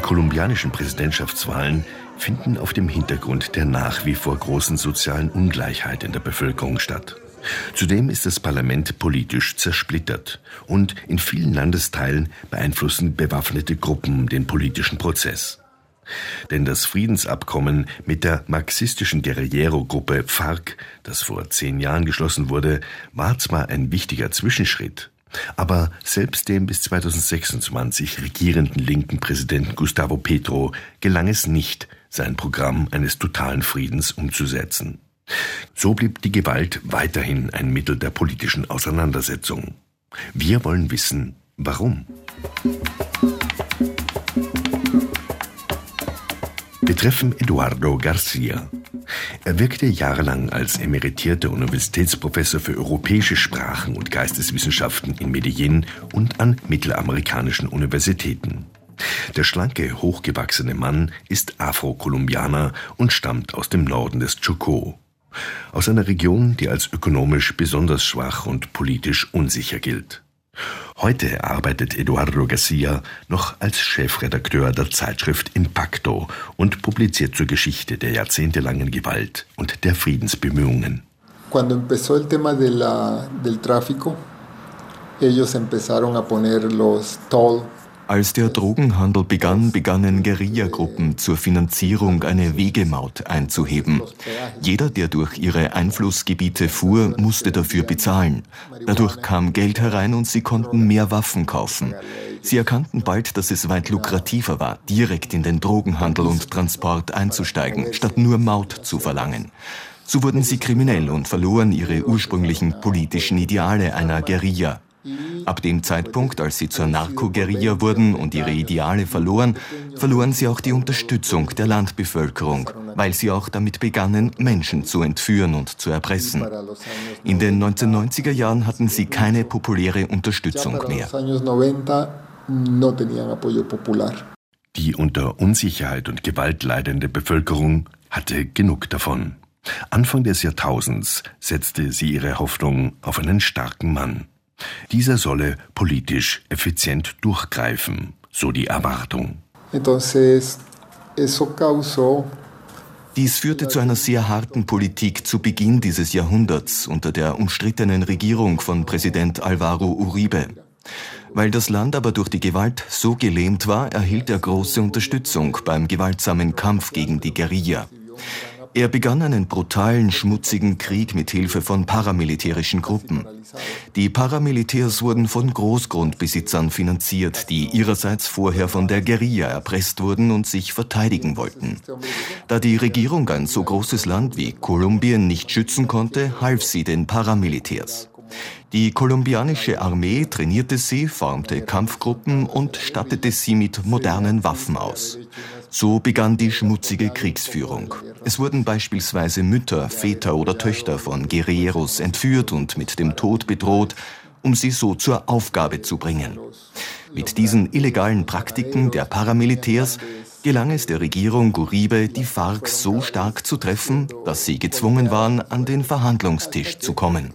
kolumbianischen Präsidentschaftswahlen finden auf dem Hintergrund der nach wie vor großen sozialen Ungleichheit in der Bevölkerung statt. Zudem ist das Parlament politisch zersplittert und in vielen Landesteilen beeinflussen bewaffnete Gruppen den politischen Prozess. Denn das Friedensabkommen mit der marxistischen Guerillero-Gruppe FARC, das vor 10 Jahren geschlossen wurde, war zwar ein wichtiger Zwischenschritt, aber selbst dem bis 2026 regierenden linken Präsidenten Gustavo Petro gelang es nicht, sein Programm eines totalen Friedens umzusetzen. So blieb die Gewalt weiterhin ein Mittel der politischen Auseinandersetzung. Wir wollen wissen, warum. Wir treffen Eduardo Garcia. Er wirkte jahrelang als emeritierter Universitätsprofessor für europäische Sprachen und Geisteswissenschaften in Medellín und an mittelamerikanischen Universitäten. Der schlanke, hochgewachsene Mann ist Afro-Kolumbianer und stammt aus dem Norden des Chocó. Aus einer Region, die als ökonomisch besonders schwach und politisch unsicher gilt. Heute arbeitet Eduardo Garcia noch als Chefredakteur der Zeitschrift Impacto und publiziert zur Geschichte der jahrzehntelangen Gewalt und der Friedensbemühungen. Cuando empezó el tema del tráfico, ellos empezaron a poner los toll. Als der Drogenhandel begann, begannen Guerillagruppen zur Finanzierung eine Wegemaut einzuheben. Jeder, der durch ihre Einflussgebiete fuhr, musste dafür bezahlen. Dadurch kam Geld herein und sie konnten mehr Waffen kaufen. Sie erkannten bald, dass es weit lukrativer war, direkt in den Drogenhandel und Transport einzusteigen, statt nur Maut zu verlangen. So wurden sie kriminell und verloren ihre ursprünglichen politischen Ideale einer Guerilla. Ab dem Zeitpunkt, als sie zur Narco-Guerilla wurden und ihre Ideale verloren, verloren sie auch die Unterstützung der Landbevölkerung, weil sie auch damit begannen, Menschen zu entführen und zu erpressen. In den 1990er Jahren hatten sie keine populäre Unterstützung mehr. Die unter Unsicherheit und Gewalt leidende Bevölkerung hatte genug davon. Anfang des Jahrtausends setzte sie ihre Hoffnung auf einen starken Mann. Dieser solle politisch effizient durchgreifen, so die Erwartung. Dies führte zu einer sehr harten Politik zu Beginn dieses Jahrhunderts unter der umstrittenen Regierung von Präsident Álvaro Uribe. Weil das Land aber durch die Gewalt so gelähmt war, erhielt er große Unterstützung beim gewaltsamen Kampf gegen die Guerilla. Er begann einen brutalen, schmutzigen Krieg mit Hilfe von paramilitärischen Gruppen. Die Paramilitärs wurden von Großgrundbesitzern finanziert, die ihrerseits vorher von der Guerilla erpresst wurden und sich verteidigen wollten. Da die Regierung ein so großes Land wie Kolumbien nicht schützen konnte, half sie den Paramilitärs. Die kolumbianische Armee trainierte sie, formte Kampfgruppen und stattete sie mit modernen Waffen aus. So begann die schmutzige Kriegsführung. Es wurden beispielsweise Mütter, Väter oder Töchter von Guerilleros entführt und mit dem Tod bedroht, um sie so zur Aufgabe zu bringen. Mit diesen illegalen Praktiken der Paramilitärs gelang es der Regierung Uribe, die FARC so stark zu treffen, dass sie gezwungen waren, an den Verhandlungstisch zu kommen.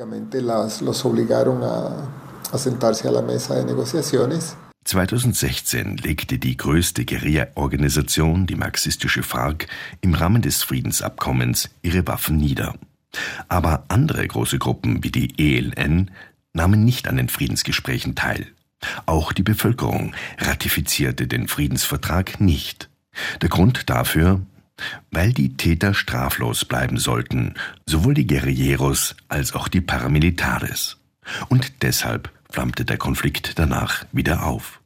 2016 legte die größte Guerilla-Organisation, die marxistische FARC, im Rahmen des Friedensabkommens ihre Waffen nieder. Aber andere große Gruppen wie die ELN nahmen nicht an den Friedensgesprächen teil. Auch die Bevölkerung ratifizierte den Friedensvertrag nicht. Der Grund dafür, weil die Täter straflos bleiben sollten, sowohl die Guerilleros als auch die Paramilitares. Und deshalb flammte der Konflikt danach wieder auf.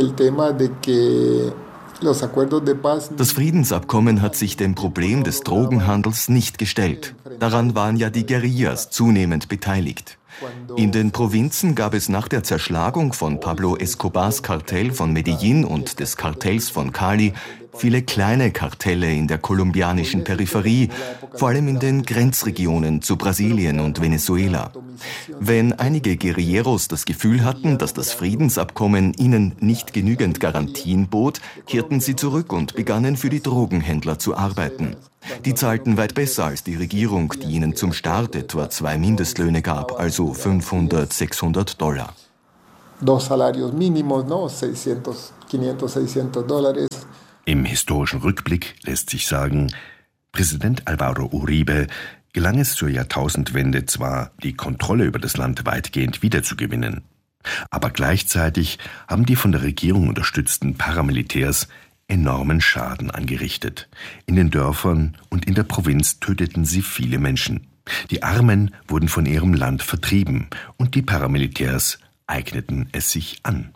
Das Friedensabkommen hat sich dem Problem des Drogenhandels nicht gestellt. Daran waren ja die Guerillas zunehmend beteiligt. In den Provinzen gab es nach der Zerschlagung von Pablo Escobars Kartell von Medellín und des Kartells von Cali viele kleine Kartelle in der kolumbianischen Peripherie, vor allem in den Grenzregionen zu Brasilien und Venezuela. Wenn einige Guerilleros das Gefühl hatten, dass das Friedensabkommen ihnen nicht genügend Garantien bot, kehrten sie zurück und begannen für die Drogenhändler zu arbeiten. Die zahlten weit besser als die Regierung, die ihnen zum Start etwa 2 Mindestlöhne gab, also $500–600. Dos salarios mínimos, ¿no? $600, $500, $600. historischen Rückblick lässt sich sagen, Präsident Álvaro Uribe gelang es zur Jahrtausendwende zwar, die Kontrolle über das Land weitgehend wiederzugewinnen, aber gleichzeitig haben die von der Regierung unterstützten Paramilitärs enormen Schaden angerichtet. In den Dörfern und in der Provinz töteten sie viele Menschen. Die Armen wurden von ihrem Land vertrieben und die Paramilitärs eigneten es sich an.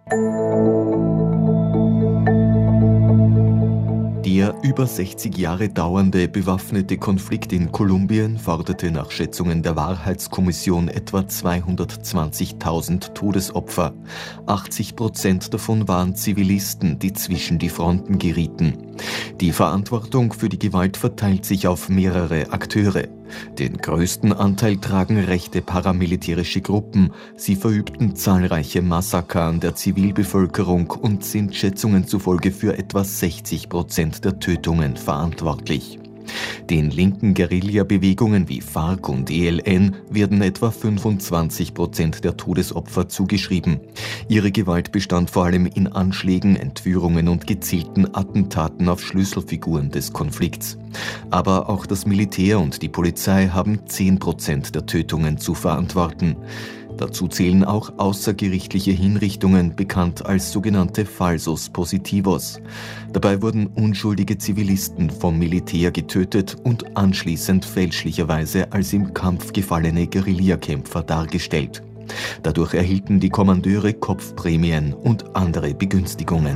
Der über 60 Jahre dauernde bewaffnete Konflikt in Kolumbien forderte nach Schätzungen der Wahrheitskommission etwa 220.000 Todesopfer. 80% davon waren Zivilisten, die zwischen die Fronten gerieten. Die Verantwortung für die Gewalt verteilt sich auf mehrere Akteure. Den größten Anteil tragen rechte paramilitärische Gruppen. Sie verübten zahlreiche Massaker an der Zivilbevölkerung und sind Schätzungen zufolge für etwa 60% der Tötungen verantwortlich. Den linken Guerilla-Bewegungen wie FARC und ELN werden etwa 25% der Todesopfer zugeschrieben. Ihre Gewalt bestand vor allem in Anschlägen, Entführungen und gezielten Attentaten auf Schlüsselfiguren des Konflikts. Aber auch das Militär und die Polizei haben 10% der Tötungen zu verantworten. Dazu zählen auch außergerichtliche Hinrichtungen, bekannt als sogenannte Falsos Positivos. Dabei wurden unschuldige Zivilisten vom Militär getötet und anschließend fälschlicherweise als im Kampf gefallene Guerillakämpfer dargestellt. Dadurch erhielten die Kommandeure Kopfprämien und andere Begünstigungen.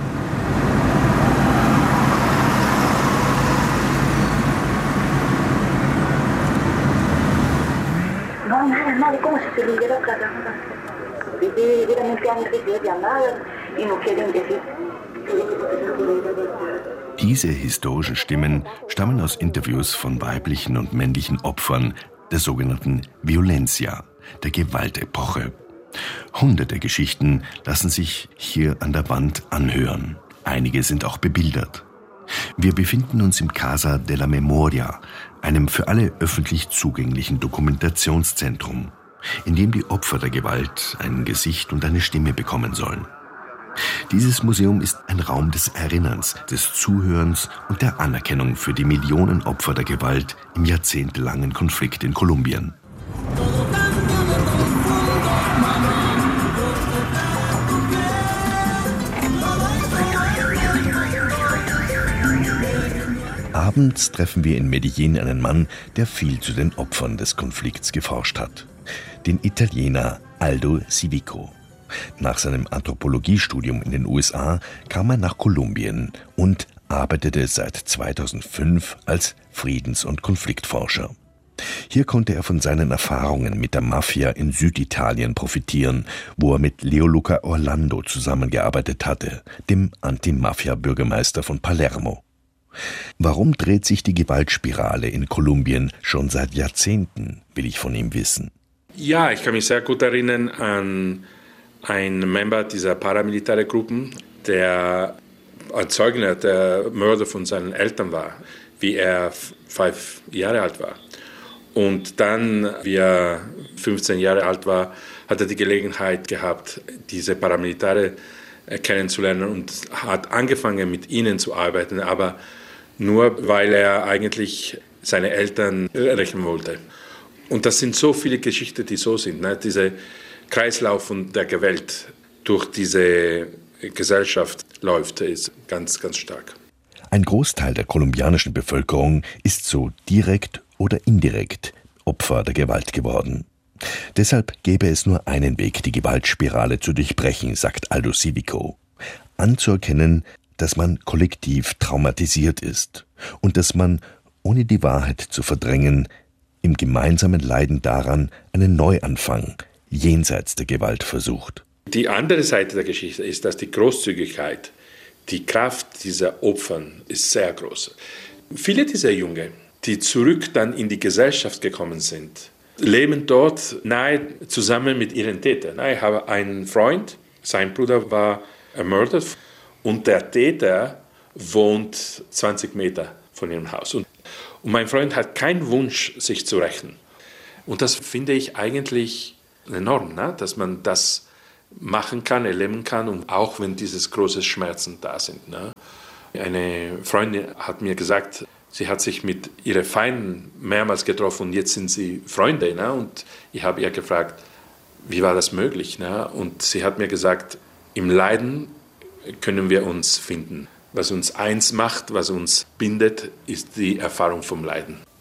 Como si se viviera plata. Verdaderamente han recibido llamadas y no quieren decir. Diese historischen Stimmen stammen aus Interviews von weiblichen und männlichen Opfern der sogenannten Violencia, der Gewaltepoche. Hunderte Geschichten lassen sich hier an der Wand anhören. Einige sind auch bebildert. Wir befinden uns im Casa de la Memoria, einem für alle öffentlich zugänglichen Dokumentationszentrum, in dem die Opfer der Gewalt ein Gesicht und eine Stimme bekommen sollen. Dieses Museum ist ein Raum des Erinnerns, des Zuhörens und der Anerkennung für die Millionen Opfer der Gewalt im jahrzehntelangen Konflikt in Kolumbien. Abends treffen wir in Medellín einen Mann, der viel zu den Opfern des Konflikts geforscht hat. Den Italiener Aldo Civico. Nach seinem Anthropologiestudium in den USA kam er nach Kolumbien und arbeitete seit 2005 als Friedens- und Konfliktforscher. Hier konnte er von seinen Erfahrungen mit der Mafia in Süditalien profitieren, wo er mit Leoluca Orlando zusammengearbeitet hatte, dem Anti-Mafia-Bürgermeister von Palermo. Warum dreht sich die Gewaltspirale in Kolumbien schon seit Jahrzehnten, will ich von ihm wissen. Ja, ich kann mich sehr gut erinnern an einen Member dieser paramilitären Gruppen, der ein Zeuge der Mörder von seinen Eltern war, wie er 5 Jahre alt war. Und dann, wie er 15 Jahre alt war, hat er die Gelegenheit gehabt, diese Paramilitäre kennenzulernen und hat angefangen, mit ihnen zu arbeiten, aber nur, weil er eigentlich seine Eltern rächen wollte. Und das sind so viele Geschichten, die so sind. Ne? Dieser Kreislauf der Gewalt durch diese Gesellschaft läuft, ist ganz, ganz stark. Ein Großteil der kolumbianischen Bevölkerung ist so direkt oder indirekt Opfer der Gewalt geworden. Deshalb gäbe es nur einen Weg, die Gewaltspirale zu durchbrechen, sagt Aldo Civico. Anzuerkennen, dass man kollektiv traumatisiert ist und dass man, ohne die Wahrheit zu verdrängen, im gemeinsamen Leiden daran einen Neuanfang jenseits der Gewalt versucht. Die andere Seite der Geschichte ist, dass die Großzügigkeit, die Kraft dieser Opfer ist sehr groß. Viele dieser Jungen, die zurück dann in die Gesellschaft gekommen sind, leben dort nahe zusammen mit ihren Tätern. Ich habe einen Freund, sein Bruder war ermordet und der Täter wohnt 20 Meter von ihrem Haus. Und mein Freund hat keinen Wunsch, sich zu rächen. Und das finde ich eigentlich enorm, ne? Dass man das machen kann, erleben kann, und auch wenn diese großen Schmerzen da sind. Ne? Eine Freundin hat mir gesagt, sie hat sich mit ihren Feinden mehrmals getroffen und jetzt sind sie Freunde. Ne? Und ich habe ihr gefragt, wie war das möglich? Ne? Und sie hat mir gesagt, im Leiden können wir uns finden. Was uns eins macht, was uns bindet, ist die Erfahrung vom Leiden.